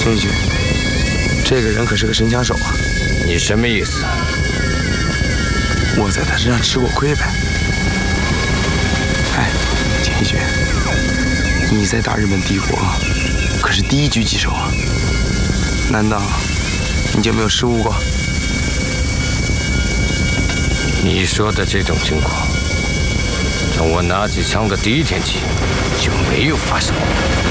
田一军，这个人可是个神枪手啊！ 你什么意思？ 我在他身上吃过亏呗。哎，田一军，你在大日本帝国可是第一狙击手啊，难道你就没有失误过？ 你说的这种情况，从我拿起枪的第一天起就没有发生过。